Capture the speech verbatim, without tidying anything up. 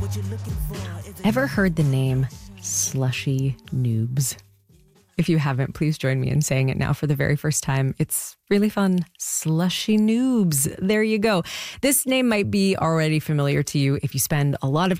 Ever heard the name Slushy Noobs? If you haven't, please join me in saying it now for the very first time. It's really fun. Slushy Noobs. There you go. This name might be already familiar to you if you spend a lot of